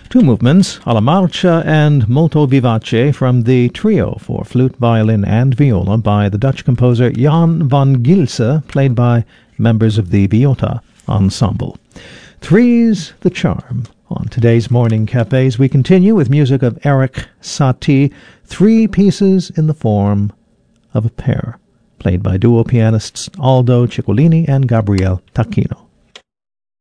Two movements, Alla Marcia and Molto Vivace, from the trio for flute, violin, and viola by the Dutch composer Jan van Gilse, played by members of the Biota Ensemble. Three's the charm. On today's Morning Cafes, we continue with music of Erik Satie, three pieces in the form of a pair, played by duo pianists Aldo Ciccolini and Gabriele Tacchino.